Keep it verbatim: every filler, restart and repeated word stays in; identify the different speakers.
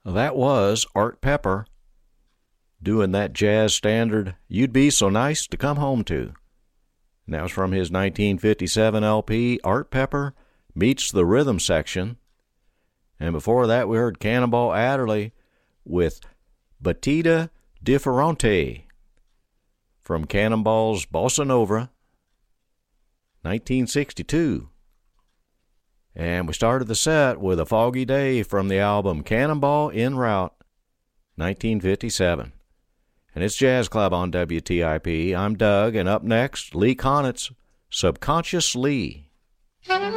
Speaker 1: That was Art Pepper doing that jazz standard, You'd Be So Nice to Come Home To. And that was from his nineteen fifty-seven L P, Art Pepper Meets the Rhythm Section. And before that, we heard Cannonball Adderley with Batida Differente from Cannonball's Bossa Nova, nineteen sixty-two. And we started the set with A Foggy Day from the album Cannonball En Route, nineteen fifty-seven. And it's Jazz Club on W T I P. I'm Doug, and up next, Lee Konitz, Subconscious Lee.